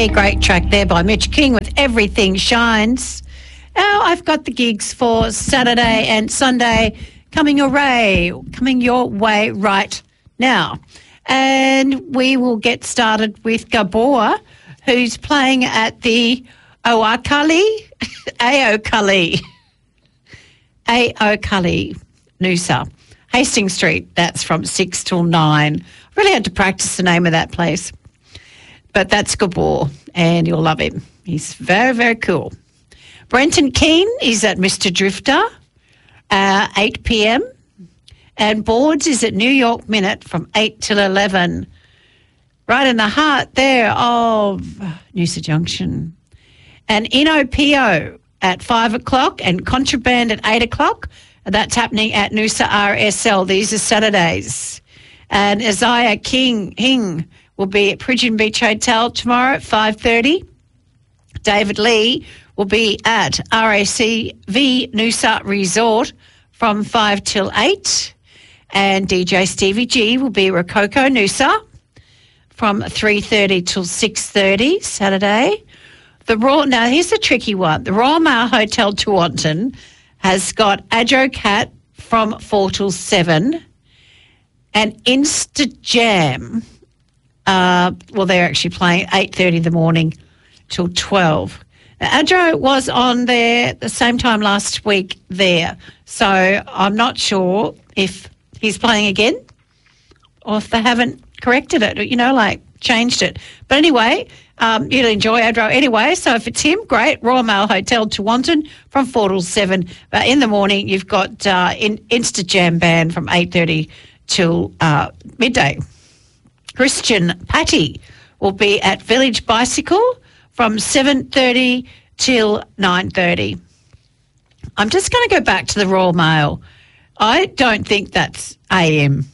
Hey, great track there by Mitch King with Everything Shines. Now I've got the gigs for Saturday and Sunday coming your way right now. And we will get started with Gabor, who's playing at the Aokulli Noosa, Hastings Street. That's from 6 till 9. I really had to practice the name of that place. But that's Gabor, and you'll love him. He's very, very cool. Brenton Keane is at Mr. Drifter, 8 p.m. And Boards is at New York Minute from 8 till 11. Right in the heart there of Noosa Junction. And Inopio at 5 o'clock and Contraband at 8 o'clock. And that's happening at Noosa RSL. These are Saturdays. And Isaiah Hing will be at Pigeon Beach Hotel tomorrow at 5:30. David Lee will be at RACV Noosa Resort from 5 till 8. And DJ Stevie G will be at Rococo Noosa from 3:30 till 6:30 Saturday. Now here's a tricky one. The Royal Mail Hotel Tewantin has got Adjo Cat from 4 till 7 and Insta Jam. They're actually playing 8:30 in the morning till 12. Now, Adjo was on there the same time last week there, so I'm not sure if he's playing again or if they haven't corrected it, changed it. But anyway, you'll enjoy Adjo anyway, so if it's him, great. Royal Mail Hotel Tewantin from 4 till 7. But in the morning, you've got Insta Jam Band from 8:30 till midday. Christian Patty will be at Village Bicycle from 7:30 till 9:30. I'm just going to go back to the Royal Mail. I don't think that's AM.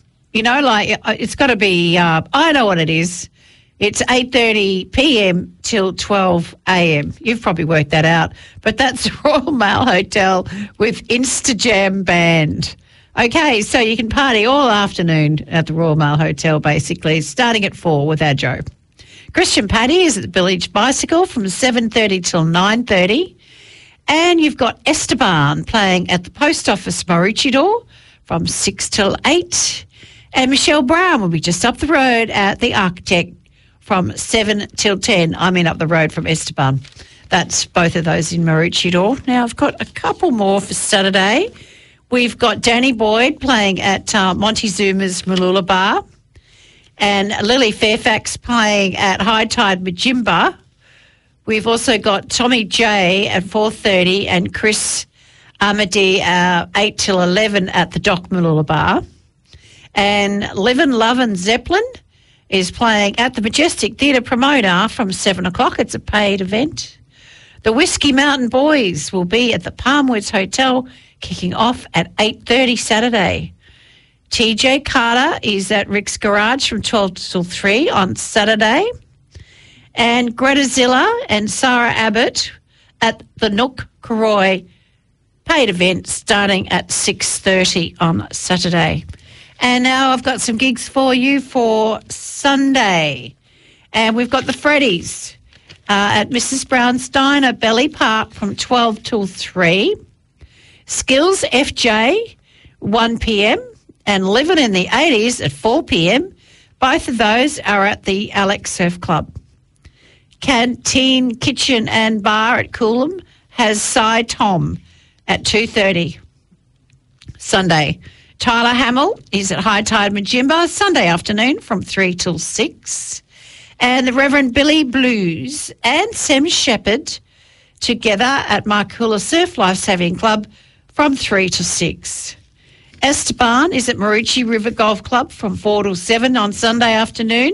It's got to be, I know what it is. It's 8:30 p.m. till 12 a.m. You've probably worked that out. But that's Royal Mail Hotel with Instajam Band. Okay, so you can party all afternoon at the Royal Mail Hotel, basically, starting at 4 with Adjo. Christian Paddy is at the Village Bicycle from 7:30 till 9:30. And you've got Esteban playing at the Post Office Maroochydore from 6 till 8. And Michelle Brown will be just up the road at the Architect from 7 till 10. I mean up the road from Esteban. That's both of those in Maroochydore. Now, I've got a couple more for Saturday. We've got Danny Boyd playing at Montezuma's Malula Bar and Lily Fairfax playing at High Tide Majimba. We've also got Tommy J at 4:30 and Chris Amadi 8 till 11 at the Dock Malula Bar. And Livin' Lovin' Zeppelin is playing at the Majestic Theatre Promoter from 7 o'clock. It's a paid event. The Whiskey Mountain Boys will be at the Palmwoods Hotel kicking off at 8:30 Saturday. TJ Carter is at Rick's Garage from 12 till 3 on Saturday. And Greta Zilla and Sarah Abbott at the Nook Karoy paid event starting at 6:30 on Saturday. And now I've got some gigs for you for Sunday. And we've got the Freddies at Mrs. Brown's Diner, Belly Park from 12 till 3. Skills FJ, 1 p.m. and Living in the 80s at 4 p.m. Both of those are at the Alex Surf Club. Canteen, Kitchen and Bar at Coolum has Cy Tom at 2:30 Sunday. Tyler Hamill is at High Tide Majimba Sunday afternoon from 3 till 6. And the Reverend Billy Blues and Sam Shepherd together at Markula Surf Life Saving Club from 3 to 6. Esteban is at Maroochy River Golf Club from 4 till 7 on Sunday afternoon.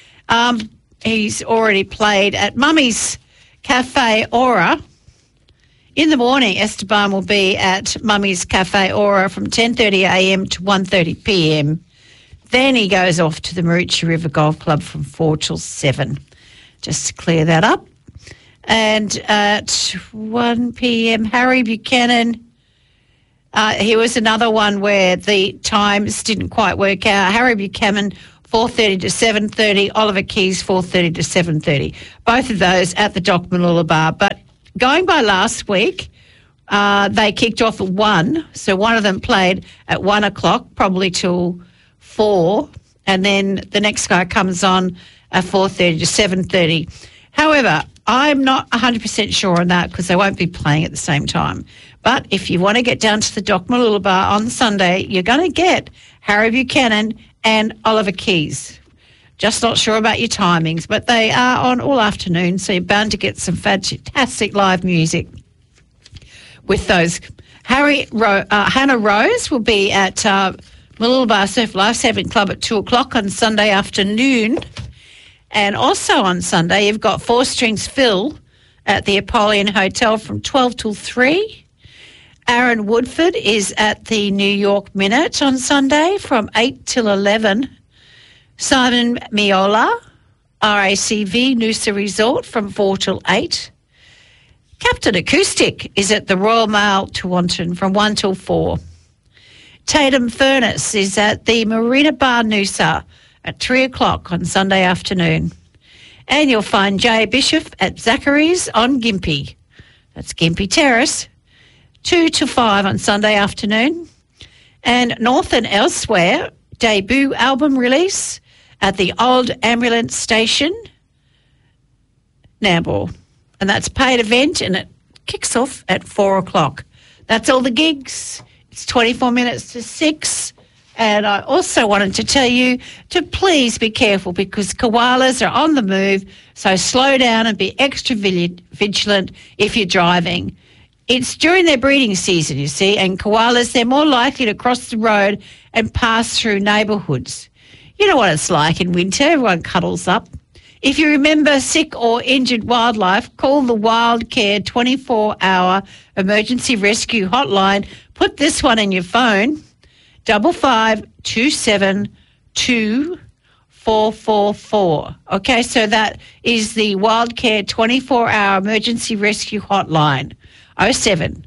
He's already played at Mummy's Cafe Aura. In the morning, Esteban will be at Mummy's Cafe Aura from 10:30 a.m. to 1:30 p.m. Then he goes off to the Maroochy River Golf Club from 4 till 7, just to clear that up. And at 1 p.m., Harry Buchanan. Here was another one where the times didn't quite work out. Harry Buchanan 4:30 to 7:30. Oliver Keys, 4:30 to 7:30. Both of those at the Doc Malula Bar. But going by last week, they kicked off at 1. So one of them played at 1 o'clock, probably till 4. And then the next guy comes on at 4:30 to 7:30. However, I'm not 100% sure on that because they won't be playing at the same time. But if you want to get down to the Doc Malula Bar on Sunday, you're going to get Harry Buchanan and Oliver Keys. Just not sure about your timings, but they are on all afternoon, so you're bound to get some fantastic live music with those. Hannah Rose will be at Malula Bar Surf Lifesaving Club at 2 o'clock on Sunday afternoon. And also on Sunday, you've got Four Strings Phil at the Apollyon Hotel from 12 till 3. Aaron Woodford is at the New York Minute on Sunday from 8 till 11. Simon Miola, RACV Noosa Resort from 4 till 8. Captain Acoustic is at the Royal Mail Tewantin from 1 till 4. Tatum Furnace is at the Marina Bar Noosa at 3 o'clock on Sunday afternoon. And you'll find Jay Bishop at Zachary's on Gympie. That's Gympie Terrace, 2 to 5 on Sunday afternoon. And North and Elsewhere, debut album release at the Old Ambulance Station, Nambour. And that's a paid event and it kicks off at 4 o'clock. That's all the gigs. It's 24 minutes to 6. And I also wanted to tell you to please be careful because koalas are on the move, so slow down and be extra vigilant if you're driving. It's during their breeding season, you see, and koalas, they're more likely to cross the road and pass through neighbourhoods. You know what it's like in winter, everyone cuddles up. If you remember sick or injured wildlife, call the Wildcare 24-hour emergency rescue hotline. Put this one in your phone. 552724444. Okay, so that is the Wildcare 24-hour emergency rescue hotline. 07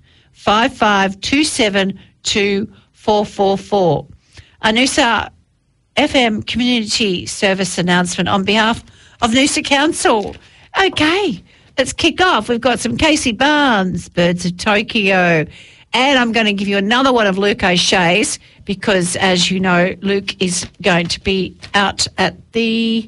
552724444. A Noosa FM community service announcement on behalf of Noosa Council. Okay, let's kick off. We've got some Casey Barnes, Birds of Tokyo, and I'm going to give you another one of Luke O'Shea's because, as you know, Luke is going to be out at the...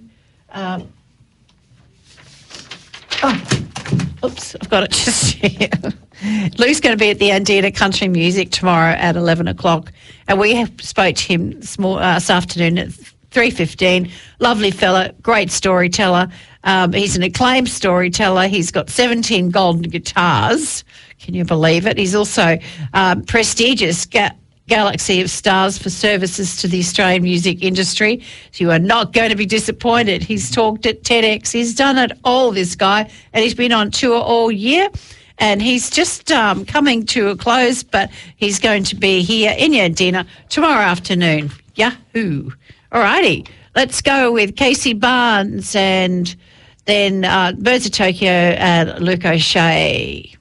I've got it just here. Luke's going to be at the Andina Country Music tomorrow at 11 o'clock, and we have spoke to him this afternoon at 3:15. Lovely fella, great storyteller. He's an acclaimed storyteller. He's got 17 golden guitars. Can you believe it? He's also prestigious Galaxy of Stars for services to the Australian music industry. So you are not going to be disappointed. He's talked at TEDx. He's done it all, this guy, and he's been on tour all year. And he's just coming to a close, but he's going to be here in Yandina tomorrow afternoon. Yahoo! All righty, let's go with Casey Barnes and then Birds of Tokyo and Luke O'Shea.